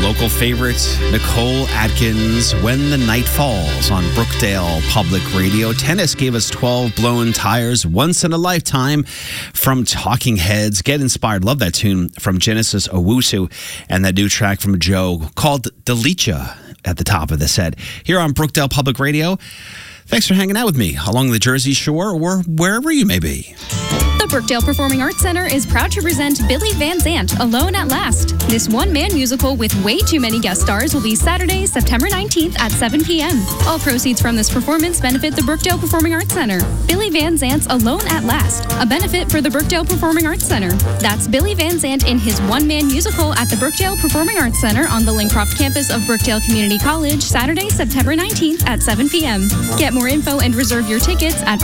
local favorite, Nicole Atkins, When the Night Falls on Brookdale Public Radio. Tennis gave us 12 blown tires, once in a lifetime from Talking Heads. Get inspired. Love that tune from Genesis Owusu and that new track from Joe called Delicia at the top of the set here on Brookdale Public Radio. Thanks for hanging out with me along the Jersey Shore or wherever you may be. The Brookdale Performing Arts Center is proud to present Billy Van Zandt, Alone at Last. This one-man musical with way too many guest stars will be Saturday, September 19th at 7 p.m. All proceeds from this performance benefit the Brookdale Performing Arts Center. Billy Van Zandt's Alone at Last, a benefit for the Brookdale Performing Arts Center. That's Billy Van Zandt in his one-man musical at the Brookdale Performing Arts Center on the Lincroft campus of Brookdale Community College, Saturday, September 19th at 7 p.m. Get more info and reserve your tickets at